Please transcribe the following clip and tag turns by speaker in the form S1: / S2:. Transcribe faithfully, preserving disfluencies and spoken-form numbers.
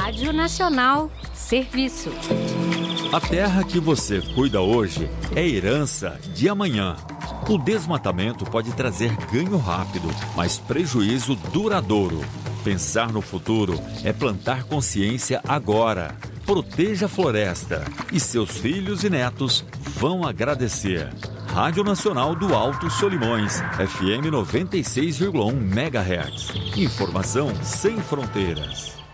S1: Rádio Nacional, serviço.
S2: A terra que você cuida hoje é herança de amanhã. O desmatamento pode trazer ganho rápido, mas prejuízo duradouro. Pensar no futuro é plantar consciência agora. Proteja a floresta e seus filhos e netos vão agradecer. Rádio Nacional do Alto Solimões, F M noventa e seis vírgula um megahertz. Informação sem fronteiras.